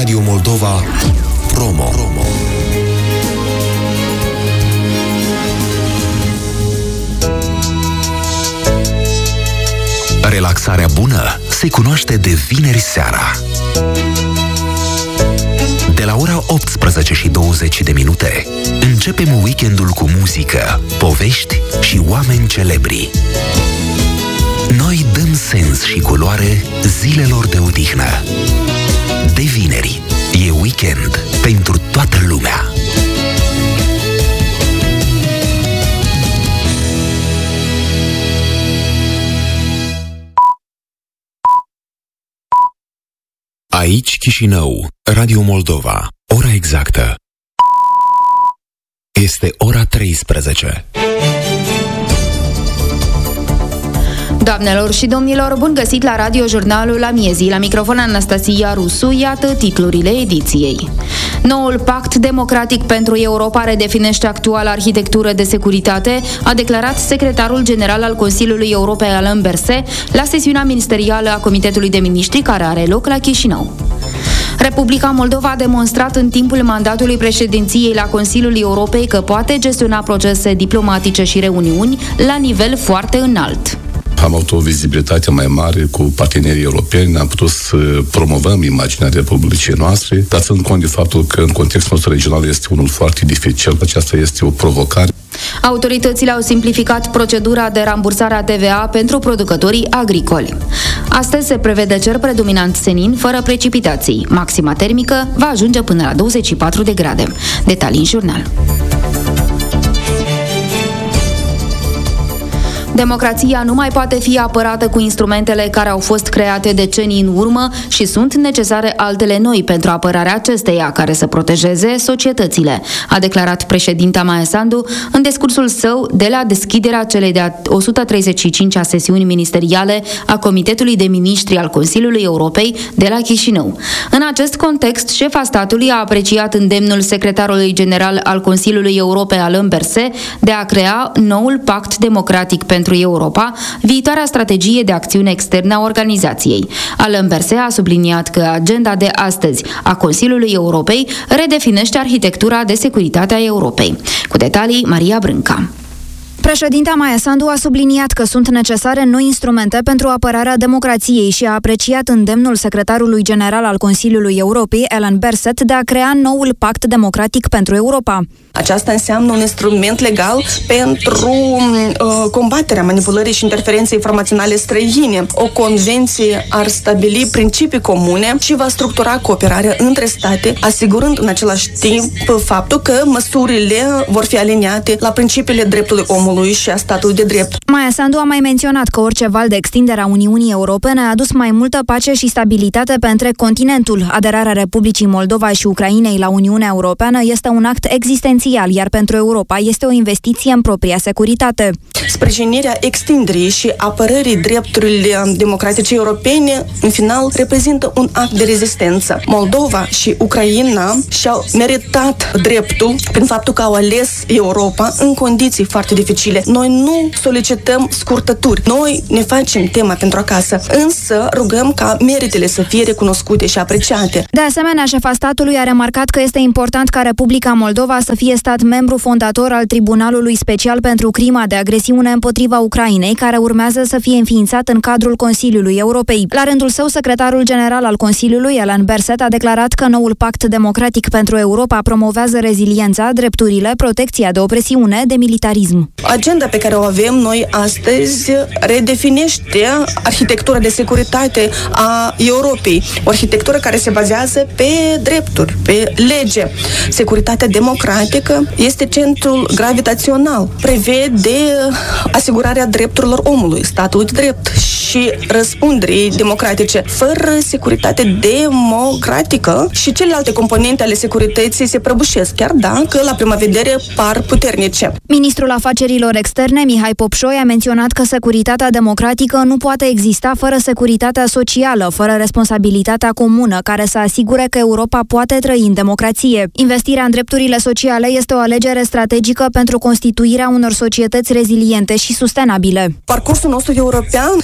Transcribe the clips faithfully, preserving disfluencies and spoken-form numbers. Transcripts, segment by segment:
Radio Moldova Promo. Relaxarea bună se cunoaște de vineri seara. De la ora optsprezece și douăzeci de minute începem weekendul cu muzică, povești și oameni celebri. Noi dăm sens și culoare zilelor de odihnă. De vineri e weekend pentru toată lumea. Aici Chișinău, Radio Moldova, ora exactă. Este ora treisprezece. Doamnelor și domnilor, bun găsit la Radio Jurnalul la miezii. La microfon Anastasia Rusu, iată titlurile ediției. Noul pact democratic pentru Europa redefinește actuala arhitectură de securitate, a declarat secretarul general al Consiliului Europei Alain Berset la sesiunea ministerială a Comitetului de Miniștri care are loc la Chișinău. Republica Moldova a demonstrat în timpul mandatului președinției la Consiliul Europei că poate gestiona procese diplomatice și reuniuni la nivel foarte înalt. Am avut o vizibilitate mai mare cu partenerii europeni, am putut să promovăm imaginea Republicii noastre, dar ținând cont de faptul că în contextul nostru regional este unul foarte dificil, aceasta este o provocare. Autoritățile au simplificat procedura de rambursare a T V A pentru producătorii agricoli. Astăzi se prevede cer predominant senin, fără precipitații. Maxima termică va ajunge până la douăzeci și patru de grade. Detalii în jurnal. Democrația nu mai poate fi apărată cu instrumentele care au fost create decenii în urmă și sunt necesare altele noi pentru apărarea acesteia, care să protejeze societățile, a declarat președinta Maia Sandu în discursul său de la deschiderea celei de-a o sută treizeci și cincea sesiuni ministeriale a Comitetului de Miniștri al Consiliului Europei de la Chișinău. În acest context, șefa statului a apreciat îndemnul secretarului general al Consiliului Europei Alain Berset de a crea noul pact democratic pentru Europa, viitoarea strategie de acțiune externă a organizației. Alain Berset a subliniat că agenda de astăzi a Consiliului Europei redefinește arhitectura de securitate a Europei. Cu detalii, Maria Brânca. Președinta Maia Sandu a subliniat că sunt necesare noi instrumente pentru apărarea democrației și a apreciat îndemnul secretarului general al Consiliului Europei, Alain Berset, de a crea noul pact democratic pentru Europa. Aceasta înseamnă un instrument legal pentru uh, combaterea manipulării și interferenței informaționale străine. O convenție ar stabili principii comune și va structura cooperarea între state, asigurând în același timp faptul că măsurile vor fi aliniate la principiile dreptului omului și a statului de drept. Maia Sandu a mai menționat că orice val de extindere a Uniunii Europene a adus mai multă pace și stabilitate pe întreg continentul. Aderarea Republicii Moldova și Ucrainei la Uniunea Europeană este un act existențial, iar pentru Europa este o investiție în propria securitate. Sprijinirea extinderii și apărării drepturilor democratice europene, în final, reprezintă un act de rezistență. Moldova și Ucraina și-au meritat dreptul prin faptul că au ales Europa în condiții foarte dificile. Noi nu solicităm scurtături. Noi ne facem tema pentru acasă, însă rugăm ca meritele să fie recunoscute și apreciate. De asemenea, șefa statului a remarcat că este important ca Republica Moldova să fie stat membru fondator al Tribunalului Special pentru crima de agresiune împotriva Ucrainei, care urmează să fie înființat în cadrul Consiliului Europei. La rândul său, secretarul general al Consiliului, Alain Berset, a declarat că noul pact democratic pentru Europa promovează reziliența, drepturile, protecția de opresiune, demilitarism. Agenda pe care o avem noi astăzi redefinește arhitectura de securitate a Europei, o arhitectură care se bazează pe drepturi, pe lege. Securitatea democratică este centrul gravitațional, prevede asigurarea drepturilor omului, statului de drept și răspunderii democratice. Fără securitate democratică și celelalte componente ale securității se prăbușesc, chiar dacă la prima vedere par puternice. Ministrul Afacerilor Externe, Mihai Popșoi, a menționat că securitatea democratică nu poate exista fără securitatea socială, fără responsabilitatea comună, care să asigure că Europa poate trăi în democrație. Investirea în drepturile sociale este o alegere strategică pentru constituirea unor societăți reziliente și sustenabile. Parcursul nostru european înseamnă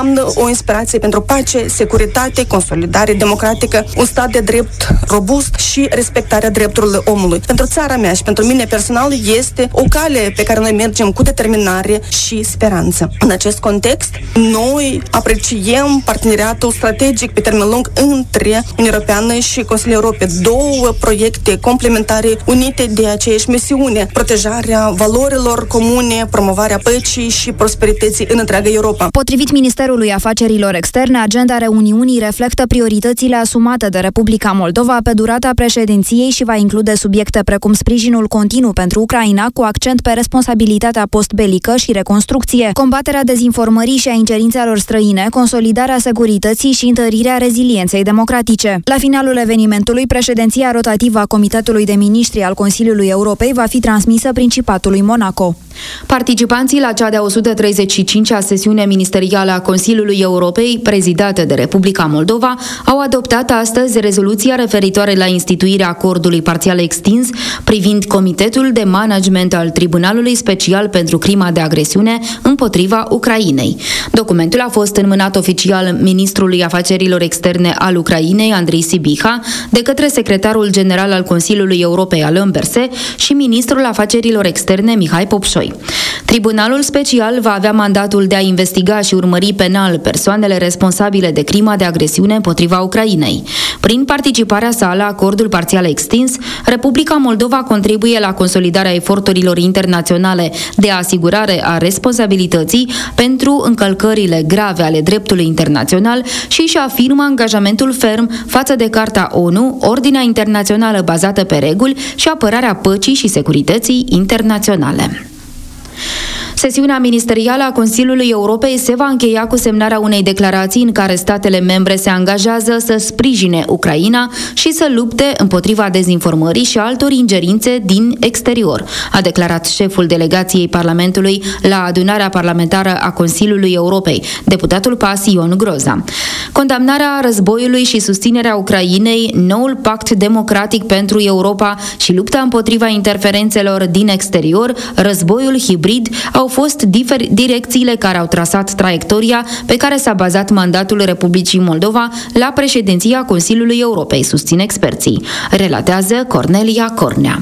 înseamnă o inspirație pentru pace, securitate, consolidare democratică, un stat de drept robust și respectarea drepturilor omului. Pentru țara mea și pentru mine personal este o cale pe care noi mergem cu determinare și speranță. În acest context, noi apreciem parteneriatul strategic pe termen lung între Uniunea Europeană și Consiliul Europei. Două proiecte complementare unite de aceeași misiune, protejarea valorilor comune, promovarea păcii și prosperității în întreaga Europa. Potrivit Ministerului Afacerilor Externe, agenda reuniunii reflectă prioritățile asumate de Republica Moldova pe durata președinției și va include subiecte precum sprijinul continuu pentru Ucraina, cu accent pe responsabilitatea postbelică și reconstrucție, combaterea dezinformării și a ingerințelor străine, consolidarea securității și întărirea rezilienței democratice. La finalul evenimentului, președinția rotativă a Comitetului de Ministri al Consiliului Europei va fi transmisă Principatului Monaco. Participanții la cea de-a o sută treizeci și cincea sesiune ministerială a Consiliului Europei, prezidată de Republica Moldova, au adoptat astăzi rezoluția referitoare la instituirea acordului parțial extins privind Comitetul de Management al Tribunalului Special pentru crima de agresiune împotriva Ucrainei. Documentul a fost înmânat oficial ministrului afacerilor externe al Ucrainei, Andrei Sibiha, de către secretarul general al Consiliului Europei, Alain Berset, și ministrul afacerilor externe, Mihai Popșoi. Tribunalul special va avea mandatul de a investiga și urmări penal persoanele responsabile de crima de agresiune împotriva Ucrainei. Prin participarea sa la acordul parțial extins, Republica Moldova contribuie la consolidarea eforturilor internaționale de asigurare a responsabilității pentru încălcările grave ale dreptului internațional și își afirmă angajamentul ferm față de Carta O N U, ordinea internațională bazată pe reguli și apărarea păcii și securității internaționale. Sesiunea ministerială a Consiliului Europei se va încheia cu semnarea unei declarații în care statele membre se angajează să sprijine Ucraina și să lupte împotriva dezinformării și altor ingerințe din exterior, a declarat șeful delegației Parlamentului la adunarea parlamentară a Consiliului Europei, deputatul P A S Ion Groza. Condamnarea războiului și susținerea Ucrainei, noul pact democratic pentru Europa și lupta împotriva interferențelor din exterior, războiul hibrid, au fost difer- direcțiile care au trasat traiectoria pe care s-a bazat mandatul Republicii Moldova la președinția Consiliului Europei, susțin experții. Relatează Cornelia Cornea.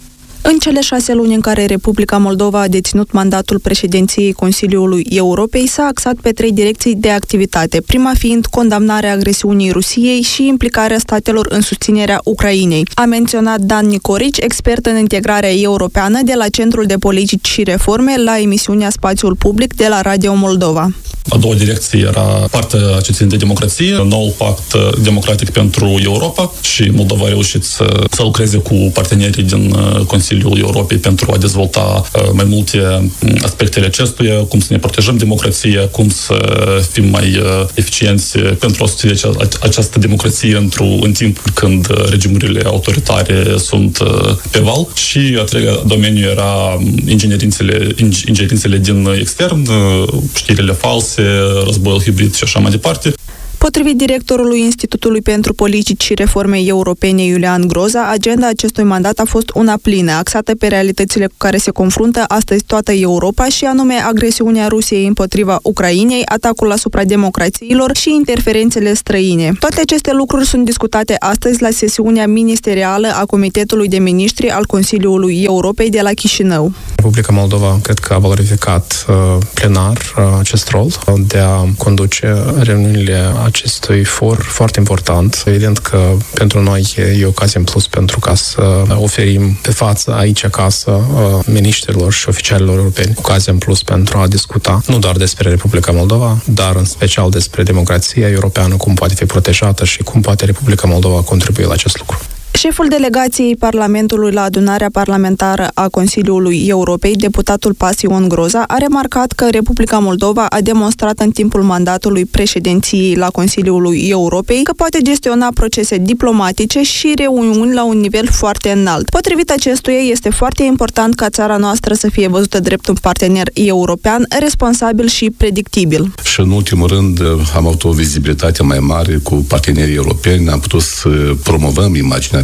În cele șase luni în care Republica Moldova a deținut mandatul președinției Consiliului Europei, s-a axat pe trei direcții de activitate, prima fiind condamnarea agresiunii Rusiei și implicarea statelor în susținerea Ucrainei. A menționat Dan Nicorici, expert în integrarea europeană de la Centrul de Politici și Reforme, la emisiunea Spațiul Public de la Radio Moldova. A doua direcție era partea ce ține de democrație, noul pact democratic pentru Europa, și Moldova a reușit să, să lucreze cu partenerii din Consiliul Europei pentru a dezvolta mai multe aspectele acestuia, cum să ne protejăm democrația, cum să fim mai eficienți pentru a susține această democrație într-un, în timpul când regimurile autoritare sunt pe val. Și a treia domeniu era ingerințele, ingerințele din extern, știrile false, războiul hibrid și așa mai departe. Potrivit directorului Institutului pentru Politici și Reforme Europene, Iulian Groza, agenda acestui mandat a fost una plină, axată pe realitățile cu care se confruntă astăzi toată Europa, și anume agresiunea Rusiei împotriva Ucrainei, atacul asupra democrațiilor și interferențele străine. Toate aceste lucruri sunt discutate astăzi la sesiunea ministerială a Comitetului de Ministri al Consiliului Europei de la Chișinău. Republica Moldova cred că a valorificat uh, plenar uh, acest rol de a conduce reuniunile acestui for foarte important. Evident că pentru noi e o ocazie în plus pentru ca să oferim pe față aici acasă miniștrilor și oficialilor europeni ocazia în plus pentru a discuta nu doar despre Republica Moldova, dar în special despre democrația europeană, cum poate fi protejată și cum poate Republica Moldova contribui la acest lucru. Șeful delegației Parlamentului la adunarea parlamentară a Consiliului Europei, deputatul P A S Ion Groza, a remarcat că Republica Moldova a demonstrat în timpul mandatului președinției la Consiliul Europei că poate gestiona procese diplomatice și reuniuni la un nivel foarte înalt. Potrivit acestuia, este foarte important ca țara noastră să fie văzută drept un partener european responsabil și predictibil. Și în ultimul rând am avut o vizibilitate mai mare cu partenerii europeni, am putut să promovăm imaginea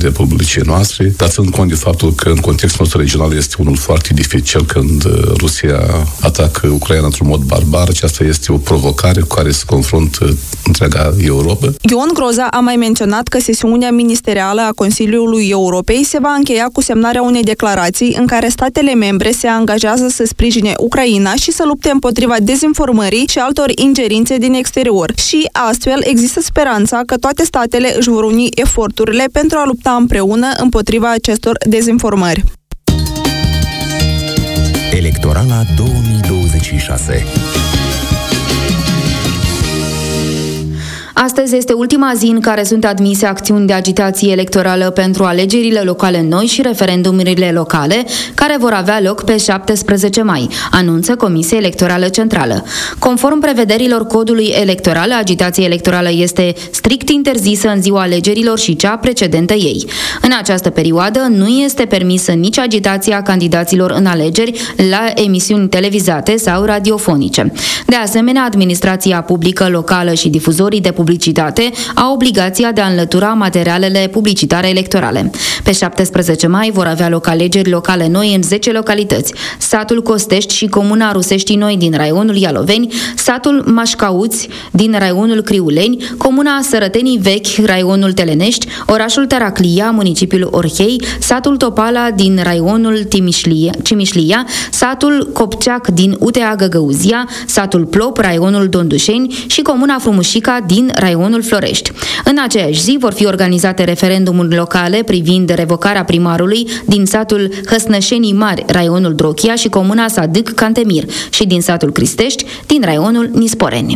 Republicii noastre, dar ținând cont de faptul că în contextul nostru regional este unul foarte dificil când Rusia atacă Ucraina într-un mod barbar. Aceasta este o provocare cu care se confruntă întreaga Europa. Ion Groza a mai menționat că sesiunea ministerială a Consiliului Europei se va încheia cu semnarea unei declarații în care statele membre se angajează să sprijine Ucraina și să lupte împotriva dezinformării și altor ingerințe din exterior. Și astfel există speranța că toate statele își vor uni eforturile pentru a lupta împreună împotriva acestor dezinformări. Electorala două mii douăzeci și șase. Astăzi este ultima zi în care sunt admise acțiuni de agitație electorală pentru alegerile locale noi și referendumurile locale, care vor avea loc pe șaptesprezece mai, anunță Comisia Electorală Centrală. Conform prevederilor codului electoral, agitația electorală este strict interzisă în ziua alegerilor și cea precedentă ei. În această perioadă nu este permisă nici agitația candidaților în alegeri la emisiuni televizate sau radiofonice. De asemenea, administrația publică locală și difuzorii de publicitate au obligația de a înlătura materialele publicitare electorale. Pe șaptesprezece mai vor avea loc alegeri locale noi în zece localități: satul Costești și comuna Ruseștii Noi din raionul Ialoveni, satul Mașcauți din raionul Criuleni, comuna Sărătenii Vechi, raionul Telenești, orașul Taraclia, municipiul Orhei, satul Topala din raionul Timișlia, Cimișlia, satul Copceac din U T A Găgăuzia, satul Plop, raionul Dondușeni și comuna Frumușica din raionul Florești. În aceeași zi vor fi organizate referendumuri locale privind revocarea primarului din satul Hăsnășenii Mari, raionul Drochia și comuna Sadâc Cantemir, și din satul Cristești, din raionul Nisporeni.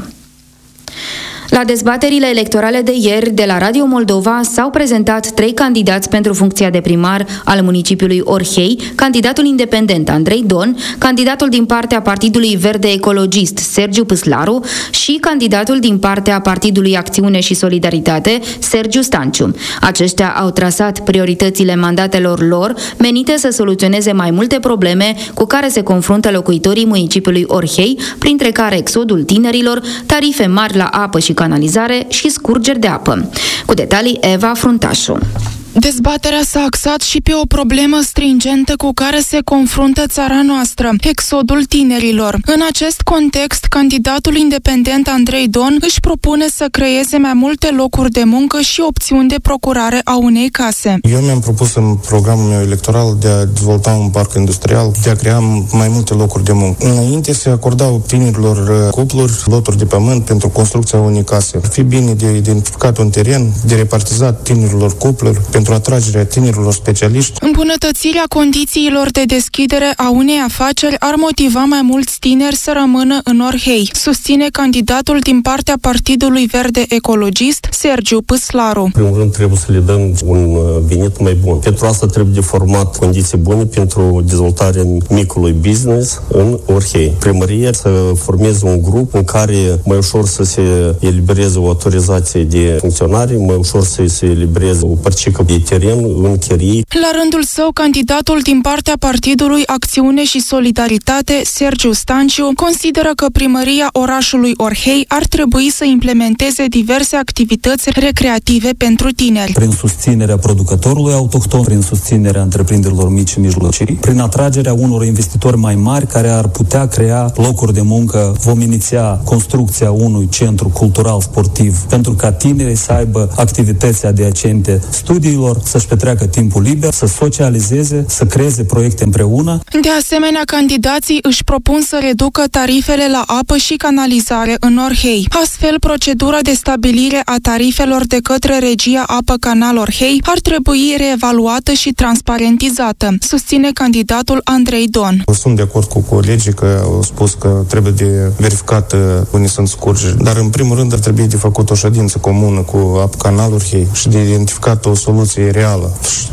La dezbaterile electorale de ieri de la Radio Moldova s-au prezentat trei candidați pentru funcția de primar al municipiului Orhei, candidatul independent Andrei Don, candidatul din partea Partidului Verde Ecologist Sergiu Păslaru și candidatul din partea Partidului Acțiune și Solidaritate Sergiu Stanciu. Aceștia au trasat prioritățile mandatelor lor menite să soluționeze mai multe probleme cu care se confruntă locuitorii municipiului Orhei, printre care exodul tinerilor, tarife mari la apă și canalizare și scurgeri de apă. Cu detalii, Eva Fruntașu. Dezbaterea s-a axat și pe o problemă stringentă cu care se confruntă țara noastră, exodul tinerilor. În acest context, candidatul independent Andrei Don își propune să creeze mai multe locuri de muncă și opțiuni de procurare a unei case. Eu mi-am propus în programul meu electoral de a dezvolta un parc industrial, de a crea mai multe locuri de muncă. Înainte se acordau tinerilor cupluri loturi de pământ pentru construcția unei case. Ar fi bine de identificat un teren, de repartizat tinerilor cupluri, pentru atragerea tinerilor specialiști. Îmbunătățirea condițiilor de deschidere a unei afaceri ar motiva mai mulți tineri să rămână în Orhei, susține candidatul din partea Partidului Verde Ecologist, Sergiu Păslaru. În primul rând trebuie să le dăm un venit mai bun. Pentru asta trebuie de format condiții bune pentru dezvoltarea micului business în Orhei. Primăria să formeze un grup în care mai ușor să se elibereze o autorizație de funcționare, mai ușor să se elibereze o părțică de teren în chirii. La rândul său, candidatul din partea Partidului Acțiune și Solidaritate, Sergiu Stanciu, consideră că primăria orașului Orhei ar trebui să implementeze diverse activități recreative pentru tineri. Prin susținerea producătorului autohton, prin susținerea întreprinderilor mici și mijlocii, prin atragerea unor investitori mai mari care ar putea crea locuri de muncă, vom iniția construcția unui centru cultural sportiv pentru ca tinerii să aibă activități adiacente studiilor, să-și petreacă timpul liber, să socializeze, să creeze proiecte împreună. De asemenea, candidații își propun să reducă tarifele la apă și canalizare în Orhei. Astfel, procedura de stabilire a tarifelor de către Regia Apă Canal Orhei ar trebui reevaluată și transparentizată, susține candidatul Andrei Don. Sunt de acord cu colegii că au spus că trebuie de verificat unde sunt scurgeri, dar în primul rând ar trebui de făcut o ședință comună cu Apă Canal Orhei și de identificat o soluție reală. Și de văzut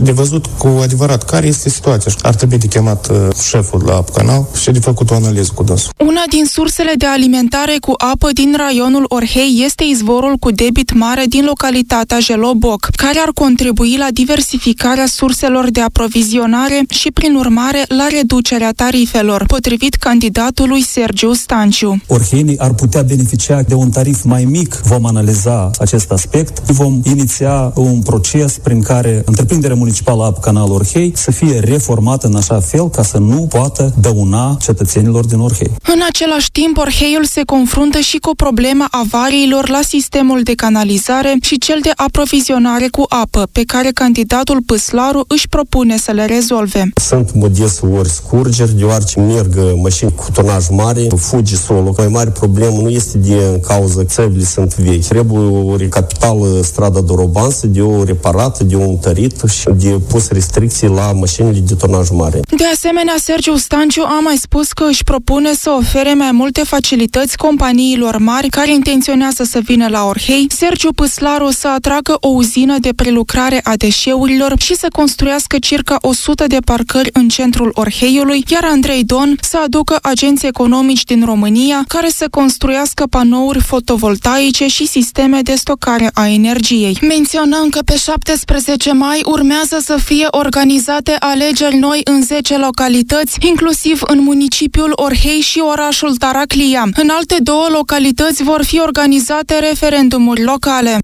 văzut cu adevărat care este situația. Ar trebui de chemat uh, șeful la canal și de făcut o analiză cu dânsul. Una din sursele de alimentare cu apă din raionul Orhei este izvorul cu debit mare din localitatea Jeloboc, care ar contribui la diversificarea surselor de aprovizionare și, prin urmare, la reducerea tarifelor, potrivit candidatului Sergiu Stanciu. Orheinii ar putea beneficia de un tarif mai mic. Vom analiza acest aspect. Vom iniția un proces prin care întreprinderea municipală Apă Canal Orhei să fie reformată în așa fel ca să nu poată dăuna cetățenilor din Orhei. În același timp, Orheiul se confruntă și cu problema avariilor la sistemul de canalizare și cel de aprovizionare cu apă, pe care candidatul Păslaru își propune să le rezolve. Sunt modest ori scurgeri, deoarece merg mașini cu tonaj mare, fuge solul. Mai mare problemă nu este din cauza țările sunt vechi. Trebuie o recapitală strada Dorobanță, de o reparată, de o întărit și de pus restricții la mașinile de tonaj mare. De asemenea, Sergiu Stanciu a mai spus că își propune să ofere mai multe facilități companiilor mari care intenționează să vină la Orhei, Sergiu Păslaru să atragă o uzină de prelucrare a deșeurilor și să construiască circa o sută de parcări în centrul Orheiului, iar Andrei Don să aducă agenți economici din România care să construiască panouri fotovoltaice și sisteme de stocare a energiei. Menționăm că pe șaptesprezece mai urmează să fie organizate alegeri noi în zece localități, inclusiv în municipiul Orhei și orașul Taraclia. În alte două localități vor fi organizate referendumuri locale.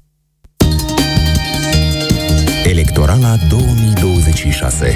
Electorala două mii douăzeci și șase.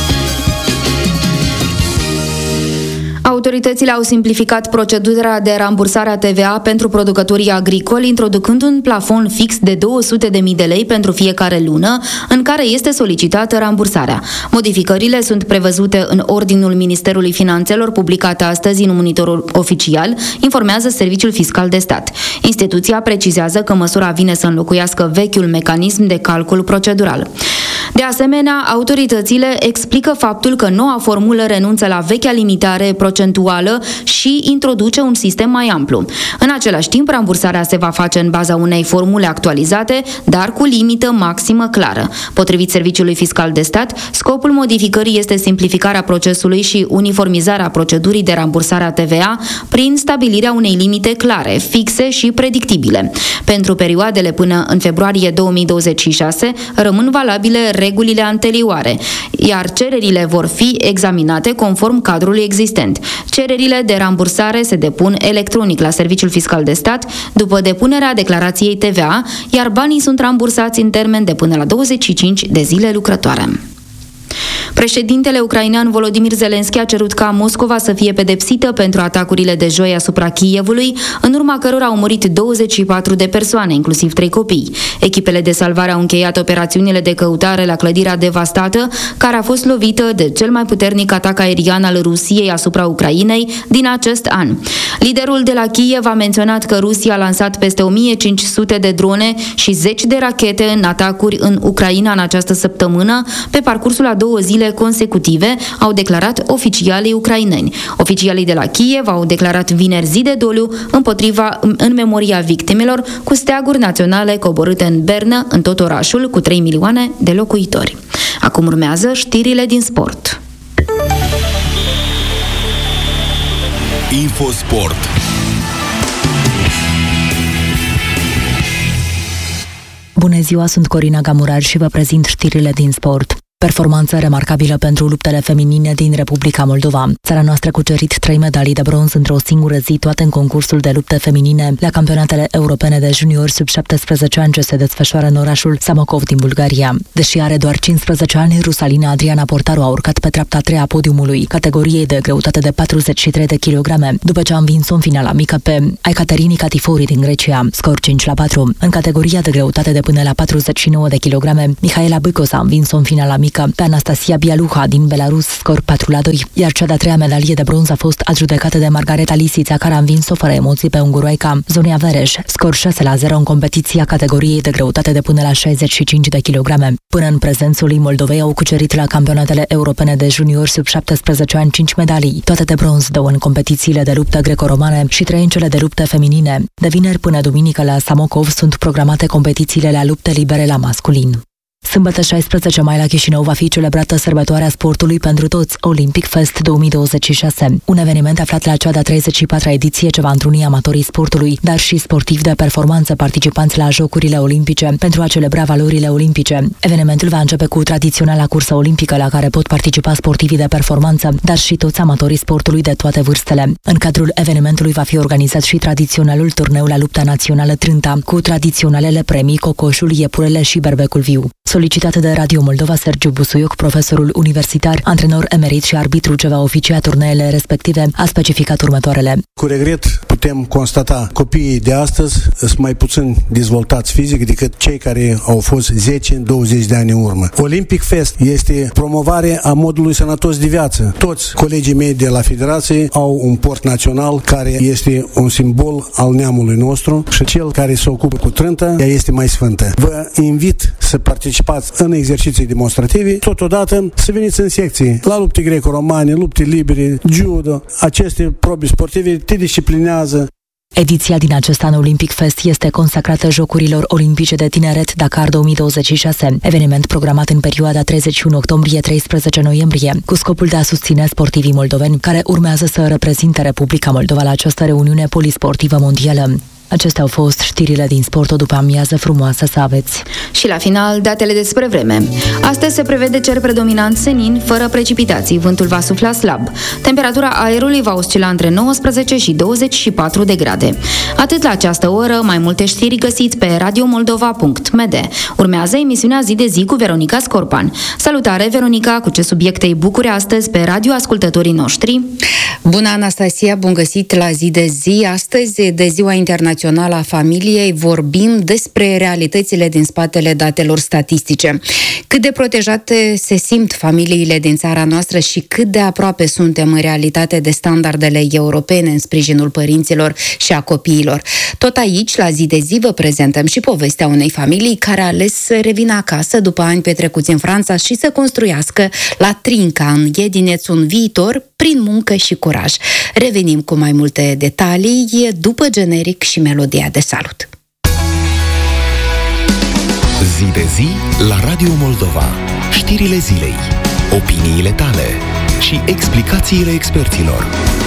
Autoritățile au simplificat procedura de rambursare a T V A pentru producătorii agricoli, introducând un plafon fix de două sute de mii de lei pentru fiecare lună, în care este solicitată rambursarea. Modificările sunt prevăzute în ordinul Ministerului Finanțelor, publicat astăzi în Monitorul Oficial, informează Serviciul Fiscal de Stat. Instituția precizează că măsura vine să înlocuiască vechiul mecanism de calcul procedural. De asemenea, autoritățile explică faptul că noua formulă renunță la vechea limitare procentuală și introduce un sistem mai amplu. În același timp, rambursarea se va face în baza unei formule actualizate, dar cu limită maximă clară. Potrivit Serviciului Fiscal de Stat, scopul modificării este simplificarea procesului și uniformizarea procedurii de rambursare a T V A prin stabilirea unei limite clare, fixe și predictibile. Pentru perioadele până în februarie două mii douăzeci și șase rămân valabile regulile anterioare, iar cererile vor fi examinate conform cadrului existent. Cererile de rambursare se depun electronic la Serviciul Fiscal de Stat după depunerea declarației T V A, iar banii sunt rambursați în termen de până la douăzeci și cinci de zile lucrătoare. Președintele ucrainean Volodymyr Zelensky a cerut ca Moscova să fie pedepsită pentru atacurile de joi asupra Kievului, în urma cărora au murit douăzeci și patru de persoane, inclusiv trei copii. Echipele de salvare au încheiat operațiunile de căutare la clădirea devastată, care a fost lovită de cel mai puternic atac aerian al Rusiei asupra Ucrainei din acest an. Liderul de la Kiev a menționat că Rusia a lansat peste o mie cinci sute de drone și zeci de rachete în atacuri în Ucraina în această săptămână, pe parcursul a două zile consecutive, au declarat oficialii ucraineni. Oficialii de la Kiev au declarat vineri zi de doliu împotriva, în memoria victimelor, cu steaguri naționale coborâte în Bernă, în tot orașul, cu trei milioane de locuitori. Acum urmează știrile din sport. Infosport. Bună ziua, sunt Corina Gamurar și vă prezint știrile din sport. Performanță remarcabilă pentru luptele feminine din Republica Moldova. Țara noastră a cucerit trei medalii de bronz într-o singură zi, toate în concursul de lupte feminine la campionatele europene de juniori sub șaptesprezece ani ce se desfășoară în orașul Samokov din Bulgaria. Deși are doar cincisprezece ani, rusalina Adriana Portaru a urcat pe treapta a treia a podiumului, categoriei de greutate de patruzeci și trei de kilograme, după ce a învins-o în finala mică pe Aikaterini Katifori din Grecia, scor cinci la patru. În categoria de greutate de până la patruzeci și nouă de kilograme, Mihaela Băcos a învins-o în finala mică pe Anastasia Bialuha din Belarus, scor patru la doi, iar cea de-a treia medalie de bronz a fost adjudecată de Margareta Lisița, care a învins-o fără emoții pe unguroaica Zonia Vereș, scor șase la zero în competiția categoriei de greutate de până la șaizeci și cinci de kilograme. Până în prezent, solii Moldovei au cucerit la campionatele europene de juniori sub șaptesprezece ani cinci medalii, toate de bronz, două în competițiile de luptă greco-romane și trei în cele de lupte feminine. De vineri până duminică la Samokov sunt programate competițiile la lupte libere la masculin. Sâmbătă șaisprezece mai la Chișinău va fi celebrată sărbătoarea sportului pentru toți, Olympic Fest două mii douăzeci și șase. Un eveniment aflat la cea de-a treizeci și patra ediție ce va întruni amatorii sportului, dar și sportivi de performanță participanți la Jocurile Olimpice pentru a celebra valorile olimpice. Evenimentul va începe cu tradiționala cursă olimpică la care pot participa sportivii de performanță, dar și toți amatorii sportului de toate vârstele. În cadrul evenimentului va fi organizat și tradiționalul turneu la lupta națională Trânta, cu tradiționalele premii Cocoșul, Iepurele și Berbecul Viu. Solicitat de Radio Moldova, Sergiu Busuioc, profesorul universitar, antrenor emerit și arbitru ce va oficia turneele respective, a specificat următoarele. Cu regret putem constata copiii de astăzi sunt mai puțin dezvoltați fizic decât cei care au fost zece douăzeci de ani în urmă. Olympic Fest este promovare a modului sănătos de viață. Toți colegii mei de la Federație au un port național care este un simbol al neamului nostru și cel care se ocupă cu Trânta, ea este mai sfântă. Vă invit să participați în exerciții demonstrative, totodată să veniți în secții, la lupte greco-romane, lupte libere, judo. Aceste probe sportive te disciplinează. Ediția din acest an Olympic Fest este consacrată Jocurilor Olimpice de Tineret Dakar două mii douăzeci și șase, eveniment programat în perioada treizeci și unu octombrie - treisprezece noiembrie, cu scopul de a susține sportivii moldoveni care urmează să reprezinte Republica Moldova la această reuniune polisportivă mondială. Acestea au fost știrile din sport, o după amiază frumoasă să aveți. Și la final, datele despre vreme. Astăzi se prevede cer predominant senin, fără precipitații. Vântul va sufla slab. Temperatura aerului va oscila între nouăsprezece și douăzeci și patru de grade. Atât la această oră, mai multe știri găsiți pe radiomoldova punct m d. Urmează emisiunea Zi de Zi cu Veronica Scorpan. Salutare, Veronica, cu ce subiecte îi bucuri astăzi pe radioascultătorii noștri? Bună, Anastasia, bun găsit la Zi de Zi. Astăzi, de Ziua Internațională a Familiei, vorbim despre realitățile din spatele datelor statistice. Cât de protejate se simt familiile din țara noastră și cât de aproape suntem în realitate de standardele europene în sprijinul părinților și a copiilor. Tot aici, la Zi de Zi, vă prezentăm și povestea unei familii care a ales să revină acasă după ani petrecuți în Franța și să construiască la Trinca, în Iedineț, un viitor prin muncă și curaj. Revenim cu mai multe detalii după generic și melodia de salut. Zi de Zi la Radio Moldova. Știrile zilei, opiniile tale și explicațiile experților.